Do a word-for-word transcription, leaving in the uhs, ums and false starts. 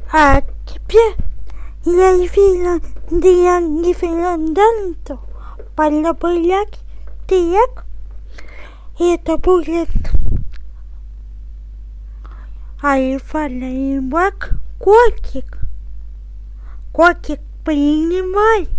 А теперь я решила для референдантов подобрать трек. Это будет Альфа Лейбак котик. Котик, принимай.